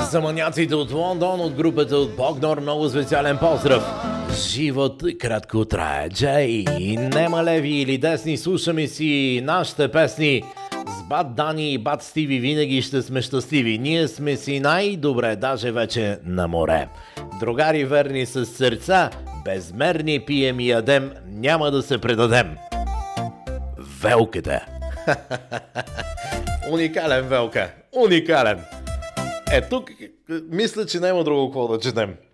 За маняците от Лондон, от групата от Богнор, много специален поздрав. Живот кратко трае, Джей. Нема леви или десни, слушаме си нашите песни. С бат Дани и бат Стиви винаги ще сме щастливи. Ние сме си най-добре, даже вече на море. Другари верни с сърца, безмерни пием и ядем, няма да се предадем. Велката. Уникален Велка. Уникален. Тук мисля, че няма друго какво да четем.